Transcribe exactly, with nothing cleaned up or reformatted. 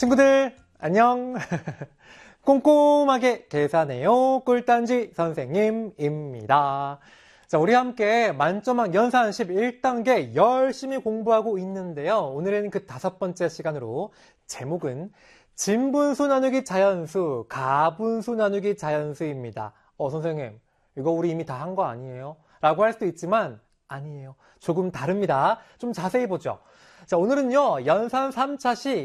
친구들 안녕. 꼼꼼하게 계산해요 꿀단지 선생님입니다. 자, 우리 함께 만점학 연산 십일 단계 열심히 공부하고 있는데요. 오늘은 그 다섯 번째 시간으로 제목은 진분수 나누기 자연수, 가분수 나누기 자연수입니다. 어, 선생님, 이거 우리 이미 다 한 거 아니에요? 라고 할 수도 있지만 아니에요. 조금 다릅니다. 좀 자세히 보죠. 자, 오늘은요, 연산 삼 차 시